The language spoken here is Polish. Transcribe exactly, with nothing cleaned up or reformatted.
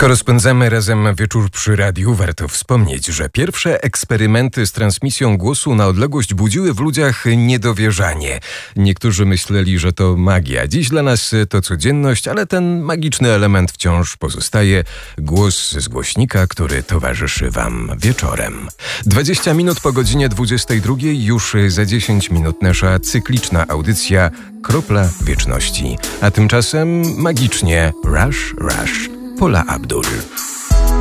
Skoro spędzamy razem wieczór przy radiu, warto wspomnieć, że pierwsze eksperymenty z transmisją głosu na odległość budziły w ludziach niedowierzanie. Niektórzy myśleli, że to magia. Dziś dla nas to codzienność, ale ten magiczny element wciąż pozostaje. Głos z głośnika, który towarzyszy wam wieczorem. dwadzieścia minut po godzinie dwudziestej drugiej, już za dziesięć minut nasza cykliczna audycja Kropla Wieczności. A tymczasem magicznie Rush, Rush. Paula Abdul.